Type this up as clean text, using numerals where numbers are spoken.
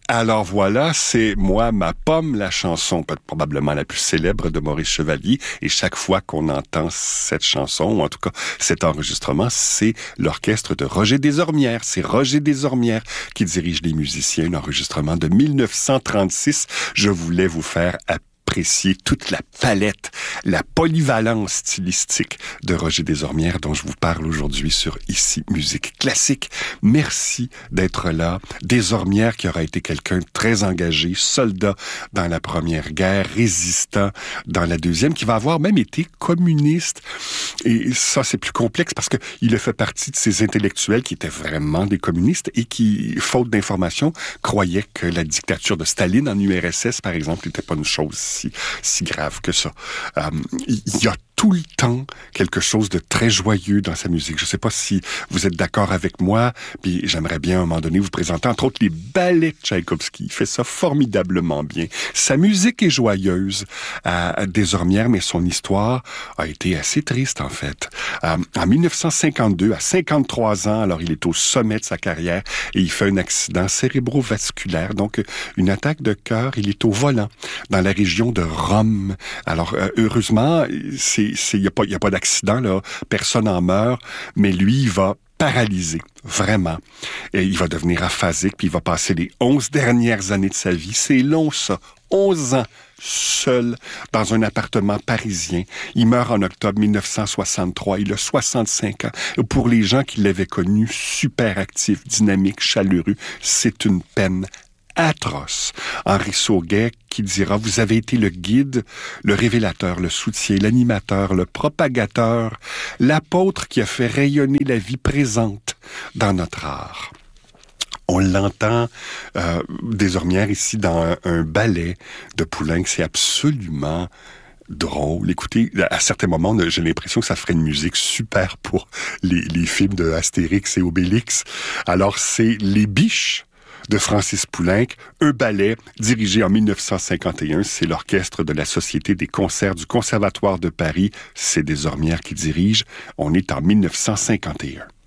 Alors voilà, c'est moi, ma pomme, la chanson probablement la plus célèbre de Maurice Chevalier. Et chaque fois qu'on entend cette chanson, ou en tout cas cet enregistrement, c'est l'orchestre de Roger Desormières. C'est Roger Desormières qui dirige les musiciens. Un enregistrement de 1936. Je voulais vous faire apprécier toute la palette, la polyvalence stylistique de Roger Desormières dont je vous parle aujourd'hui sur Ici Musique Classique. Merci d'être là. Desormières qui aura été quelqu'un de très engagé, soldat dans la Première Guerre, résistant dans la Deuxième, qui va avoir même été communiste. Et ça, c'est plus complexe parce qu'il a fait partie de ces intellectuels qui étaient vraiment des communistes et qui, faute d'informations, croyaient que la dictature de Staline en URSS, par exemple, n'était pas une chose si grave que ça. Il y a tout le temps quelque chose de très joyeux dans sa musique. Je ne sais pas si vous êtes d'accord avec moi, puis j'aimerais bien à un moment donné vous présenter entre autres les ballets de Tchaïkovski. Il fait ça formidablement bien. Sa musique est joyeuse à Desormières, mais son histoire a été assez triste en fait. En 1952, à 53 ans, alors il est au sommet de sa carrière et il fait un accident cérébrovasculaire, donc une attaque de cœur. Il est au volant dans la région de Rome. Alors heureusement, il y a pas d'accident là, personne en meurt, mais lui il va paralysé, vraiment. Et il va devenir aphasique, puis il va passer les 11 dernières années de sa vie. C'est long, ça. 11 ans, seul, dans un appartement parisien. Il meurt en octobre 1963. Il a 65 ans. Et pour les gens qui l'avaient connu, super actif, dynamique, chaleureux, c'est une peine atroce. Henri Sauguet qui dira « Vous avez été le guide, le révélateur, le soutien, l'animateur, le propagateur, l'apôtre qui a fait rayonner la vie présente dans notre art. » On l'entend Desormières ici dans un ballet de Poulenc. C'est absolument drôle. Écoutez, à certains moments, j'ai l'impression que ça ferait une musique super pour les films de Astérix et Obélix. Alors, c'est Les Biches de Francis Poulenc, un ballet dirigé en 1951. C'est l'orchestre de la Société des concerts du Conservatoire de Paris. C'est Desormières qui dirige. On est en 1951.